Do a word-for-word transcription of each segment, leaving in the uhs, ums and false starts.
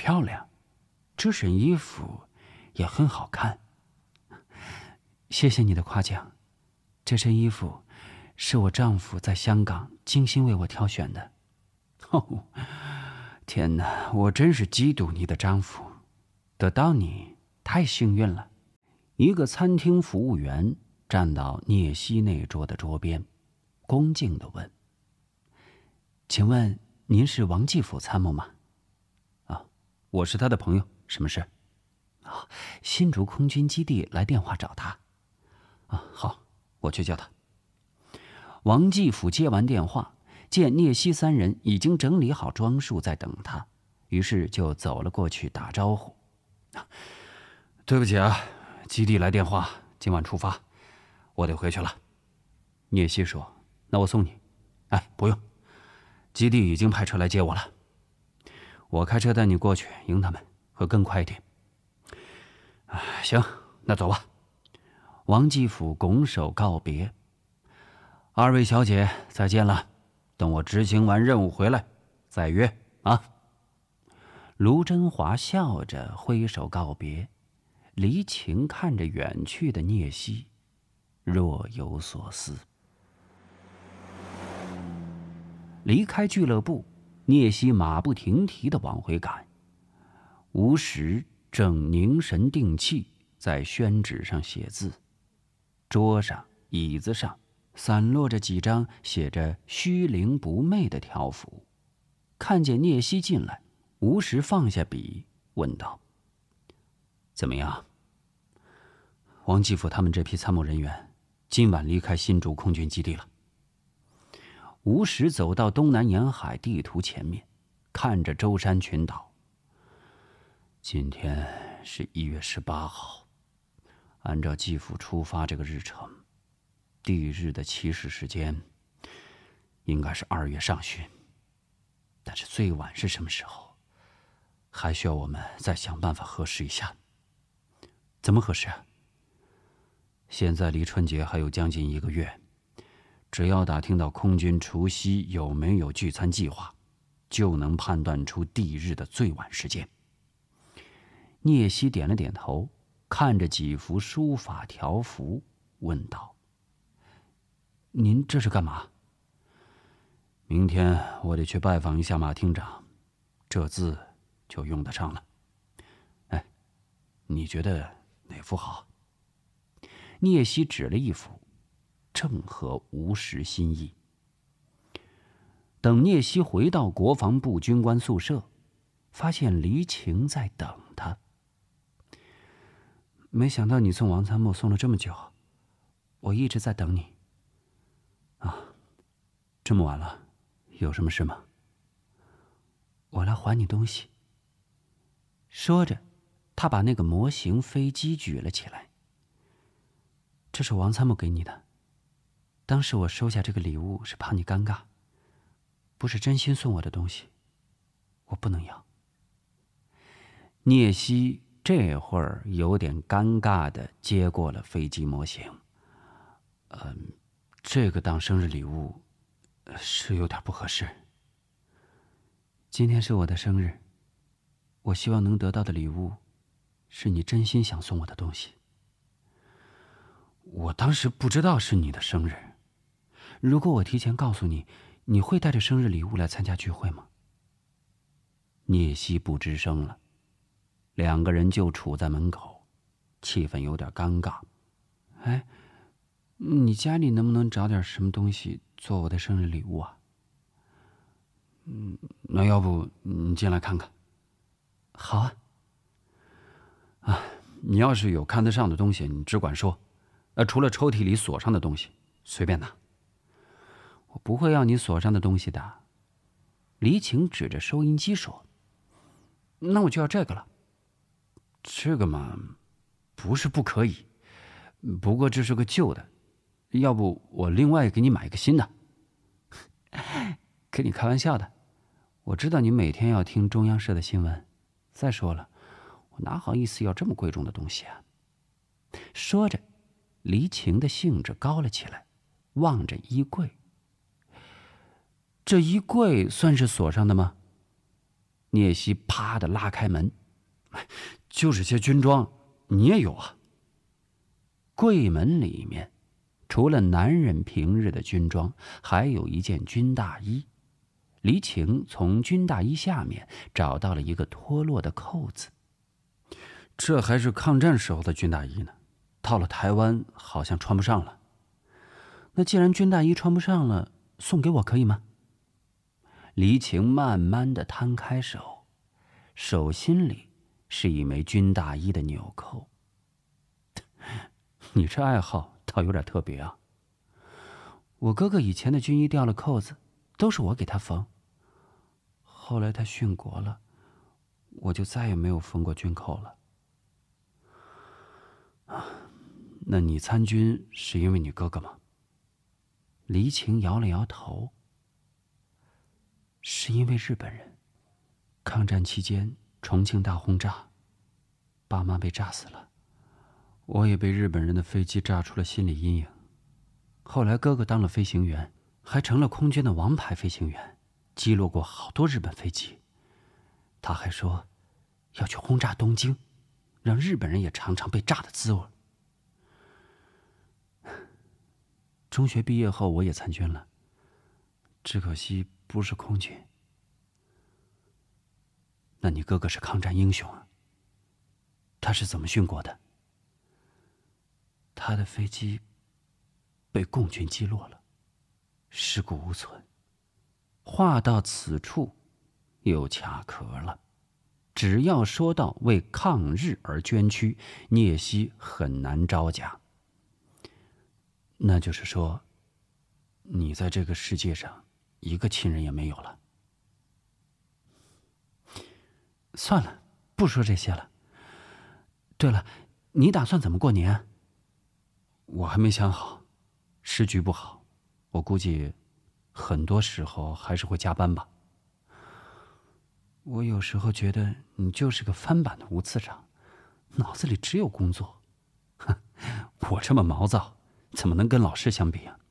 漂亮，这身衣服也很好看。谢谢你的夸奖，这身衣服是我丈夫在香港精心为我挑选的。哦，天哪，我真是嫉妒你的丈夫，得到你太幸运了。一个餐厅服务员站到聂西那桌的桌边，恭敬地问：请问您是王继甫参谋吗？啊，我是他的朋友，什么事？啊，新竹空军基地来电话找他。啊，好，我去叫他。王继甫接完电话，见聂西三人已经整理好装束在等他，于是就走了过去打招呼。对不起啊，基地来电话，今晚出发，我得回去了。聂西说：那我送你。哎，不用，基地已经派车来接我了，我开车带你过去迎他们，会更快一点。行，那走吧。王继甫拱手告别。二位小姐再见了，等我执行完任务回来再约啊。卢真华笑着挥手告别，黎晴看着远去的聂西，若有所思。离开俱乐部，聂西马不停蹄地往回赶。吴石正凝神定气，在宣纸上写字。桌上、椅子上散落着几张写着“虚灵不昧”的条幅。看见聂西进来，吴石放下笔，问道：怎么样？王继甫他们这批参谋人员今晚离开新竹空军基地了。吴石走到东南沿海地图前面，看着舟山群岛。今天是一月十八号，按照继甫出发这个日程，地日的起始时间应该是二月上旬，但是最晚是什么时候，还需要我们再想办法核实一下。怎么核实啊？现在离春节还有将近一个月，只要打听到空军除夕有没有聚餐计划，就能判断出地日的最晚时间。聂西点了点头，看着几幅书法条幅，问道：您这是干嘛？明天我得去拜访一下马厅长，这字就用得上了。哎，你觉得哪幅好？聂西指了一幅，正合吴石心意。等聂西回到国防部军官宿舍，发现黎晴在等他。没想到你送王参谋送了这么久，我一直在等你。啊，这么晚了，有什么事吗？我来还你东西。说着，他把那个模型飞机举了起来。这是王参谋给你的，当时我收下这个礼物是怕你尴尬，不是真心送我的东西，我不能要。聂西这会儿有点尴尬地接过了飞机模型。嗯，这个当生日礼物是有点不合适。今天是我的生日，我希望能得到的礼物是你真心想送我的东西。我当时不知道是你的生日，如果我提前告诉你，你会带着生日礼物来参加聚会吗？聂西不吱声了，两个人就处在门口，气氛有点尴尬。哎，你家里能不能找点什么东西做我的生日礼物啊？嗯，那要不你进来看看？好啊。啊，你要是有看得上的东西，你只管说。呃，除了抽屉里锁上的东西，随便拿。我不会要你锁上的东西的。黎晴指着收音机说：那我就要这个了。这个嘛，不是不可以，不过这是个旧的，要不我另外给你买一个新的。跟你开玩笑的，我知道你每天要听中央社的新闻，再说了，我哪好意思要这么贵重的东西啊。说着，黎晴的兴致高了起来，望着衣柜。这衣柜算是锁上的吗？ 聂西啪的拉开门，就是些军装，你也有啊？柜门里面，除了男人平日的军装，还有一件军大衣。黎晴从军大衣下面找到了一个脱落的扣子。这还是抗战时候的军大衣呢，到了台湾好像穿不上了。那既然军大衣穿不上了，送给我可以吗？黎晴慢慢的摊开手，手心里是一枚军大衣的纽扣。你这爱好倒有点特别啊。我哥哥以前的军衣掉了扣子，都是我给他缝。后来他殉国了，我就再也没有缝过军扣了。啊，那你参军是因为你哥哥吗？黎晴摇了摇头。是因为日本人。抗战期间，重庆大轰炸，爸妈被炸死了，我也被日本人的飞机炸出了心理阴影。后来哥哥当了飞行员，还成了空军的王牌飞行员，击落过好多日本飞机。他还说要去轰炸东京，让日本人也尝尝被炸的滋味。中学毕业后我也参军了，只可惜不是空军。那你哥哥是抗战英雄啊，他是怎么殉国的？他的飞机被共军击落了，尸骨无存。话到此处又卡壳了。只要说到为抗日而捐躯，聂西很难招架。那就是说，你在这个世界上一个亲人也没有了。算了，不说这些了。对了，你打算怎么过年？我还没想好，时局不好，我估计很多时候还是会加班吧。我有时候觉得你就是个翻版的吴次长，脑子里只有工作。哼，我这么毛躁，怎么能跟老师相比啊？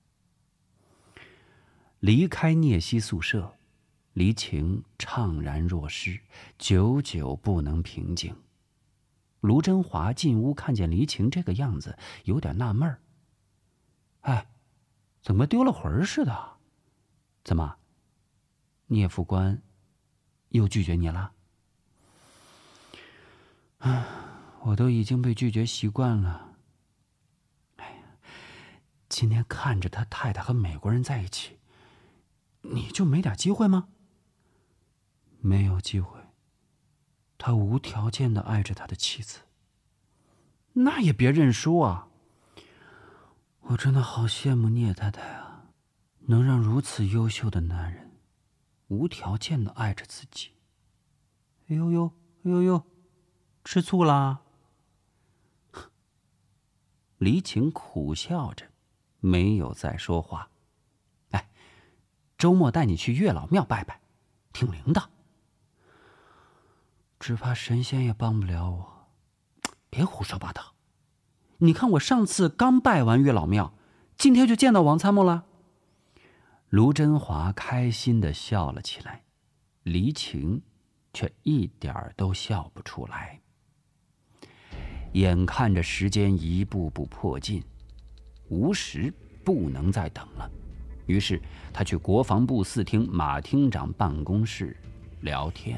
离开聂西宿舍，黎晴怅然若失，久久不能平静。卢真华进屋看见黎晴这个样子，有点纳闷儿。哎，怎么丢了魂似的？怎么，聂副官又拒绝你了？唉，我都已经被拒绝习惯了。哎呀，今天看着他太太和美国人在一起，你就没点机会吗？没有机会。他无条件的爱着他的妻子，那也别认输啊！我真的好羡慕聂太太啊，能让如此优秀的男人无条件的爱着自己。哎呦呦，哎呦呦，吃醋啦？黎晴苦笑着，没有再说话。哎，周末带你去月老庙拜拜，挺灵的。只怕神仙也帮不了我。别胡说八道！你看我上次刚拜完月老庙，今天就见到王参谋了。卢真华开心地笑了起来，黎晴却一点儿都笑不出来。眼看着时间一步步迫近，吴石不能再等了，于是他去国防部四厅马厅长办公室聊天。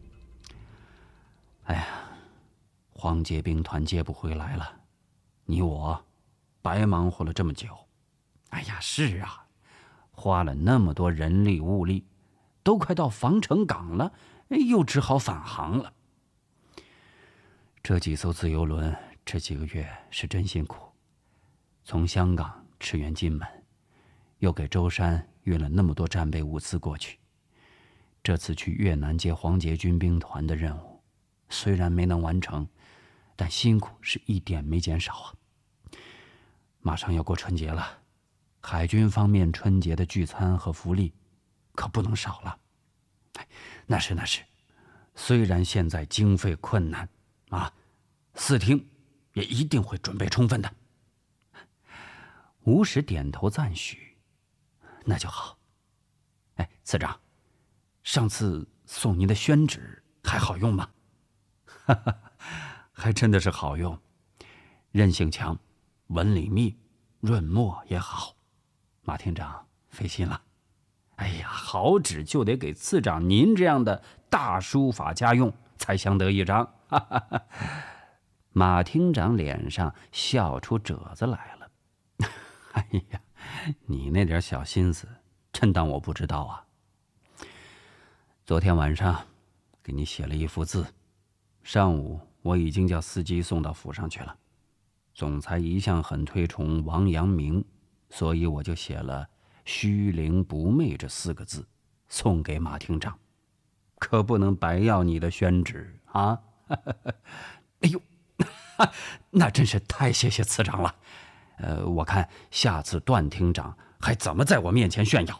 哎呀，黄捷兵团接不回来了，你我白忙活了这么久。哎呀，是啊，花了那么多人力物力，都快到防城港了，又只好返航了。这几艘自由轮这几个月是真辛苦，从香港驰援金门，又给舟山运了那么多战备物资过去。这次去越南接黄捷军兵团的任务，虽然没能完成，但辛苦是一点没减少啊。马上要过春节了，海军方面春节的聚餐和福利可不能少了。哎，那是那是，虽然现在经费困难啊，四厅也一定会准备充分的。吴石点头赞许，那就好。哎，次长，上次送您的宣纸还好用吗？哈哈，还真的是好用，韧性强，纹理密，润墨也好。马厅长费心了。哎呀，好纸就得给次长您这样的大书法家用，才相得益彰。哈哈哈。马厅长脸上笑出褶子来了。哎呀，你那点小心思，真当我不知道啊？昨天晚上给你写了一幅字，上午我已经叫司机送到府上去了。总裁一向很推崇王阳明，所以我就写了虚灵不昧这四个字，送给马厅长，可不能白要你的宣纸啊！哎呦，那真是太谢谢次长了。呃，我看下次段厅长还怎么在我面前炫耀？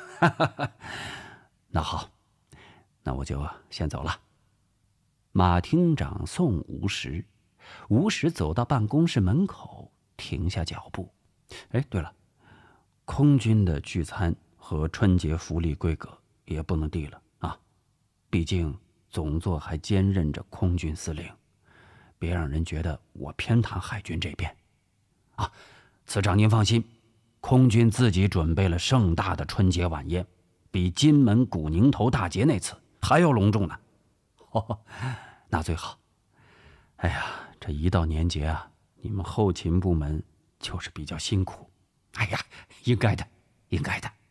那好，那我就先走了。马厅长送吴石，吴石走到办公室门口，停下脚步。哎，对了，空军的聚餐和春节福利规格也不能低了啊！毕竟总座还兼任着空军司令，别让人觉得我偏袒海军这边。啊，次长您放心，空军自己准备了盛大的春节晚宴，比金门古宁头大捷那次还要隆重呢。哦，那最好。哎呀，这一到年节啊，你们后勤部门就是比较辛苦。哎呀，应该的，应该的。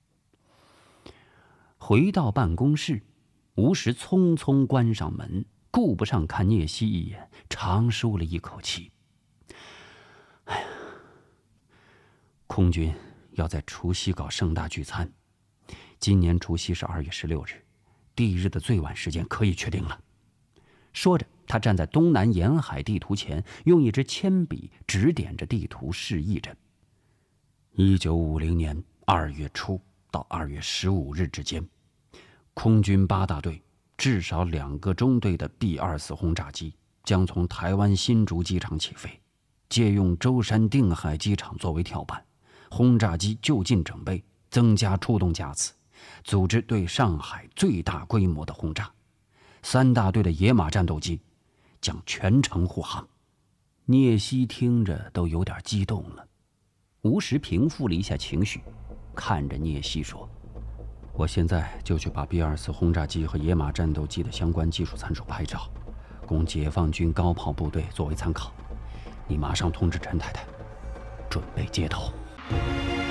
回到办公室，吴石匆匆关上门，顾不上看聂西一眼，长舒了一口气。哎呀，空军要在除夕搞盛大聚餐，今年除夕是二月十六日，地日的最晚时间可以确定了。说着，他站在东南沿海地图前，用一支铅笔指点着地图，示意着：一九五零年二月初到二月十五日之间，空军八大队至少两个中队的 B 二四轰炸机将从台湾新竹机场起飞，借用舟山定海机场作为跳板，轰炸机就近整备，增加出动架次，组织对上海最大规模的轰炸。三大队的野马战斗机将全程护航。聂西听着都有点激动了。吴石平复了一下情绪，看着聂西说：“我现在就去把 B 二四轰炸机和野马战斗机的相关技术参数拍照，供解放军高炮部队作为参考。你马上通知陈太太，准备接头。”